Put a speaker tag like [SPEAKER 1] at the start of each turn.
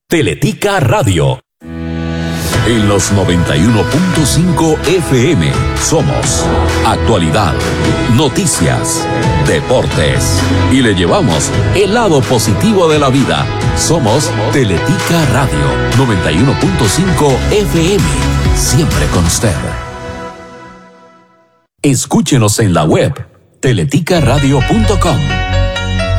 [SPEAKER 1] Teletica Radio. En los 91.5 FM somos actualidad, noticias, deportes y le llevamos el lado positivo de la vida. Somos Teletica Radio 91.5 FM, siempre con usted. Escúchenos en la web teleticaradio.com.